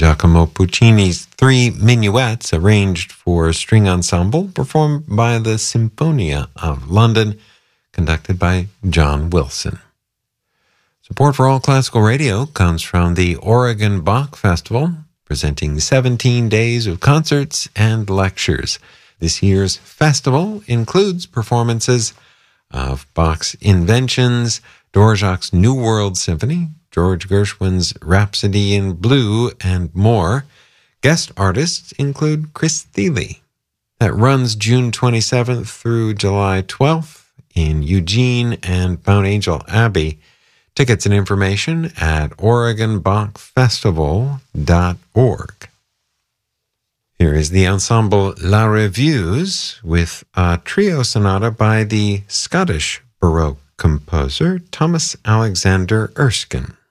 Giacomo Puccini's three minuets, arranged for string ensemble, performed by the Symphonia of London, conducted by John Wilson. Support for All Classical Radio comes from the Oregon Bach Festival, presenting 17 days of concerts and lectures. This year's festival includes performances of Bach's Inventions, Dvorak's New World Symphony, George Gershwin's Rhapsody in Blue, and more. Guest artists include Chris Thile. That runs June 27th through July 12th in Eugene and Mount Angel Abbey. Tickets and information at OregonBachFestival.org. Here is the ensemble La Revues with a trio sonata by the Scottish Baroque composer Thomas Alexander Erskine.